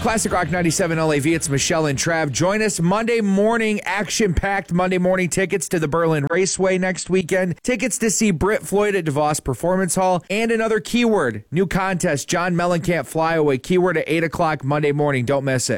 Classic Rock 97 LAV, it's Michelle and Trav. Join us Monday morning, action-packed Monday morning tickets to the Berlin Raceway next weekend, tickets to see Britt Floyd at DeVos Performance Hall, and another keyword, new contest, John Mellencamp Flyaway, keyword at 8 o'clock Monday morning. Don't miss it.